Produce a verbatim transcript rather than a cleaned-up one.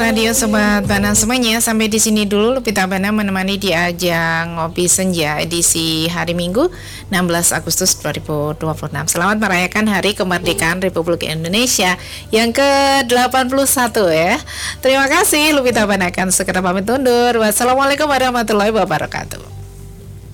Radio Sobat Bana semuanya. Sampai di sini dulu Lupita Bana menemani di ajang Ngopi Senja edisi hari Minggu enam belas Agustus dua ribu dua puluh enam. Selamat merayakan Hari Kemerdekaan Republik Indonesia yang ke delapan puluh satu ya. Terima kasih, Lupita Bana akan segera pamit undur. Wassalamualaikum warahmatullahi wabarakatuh.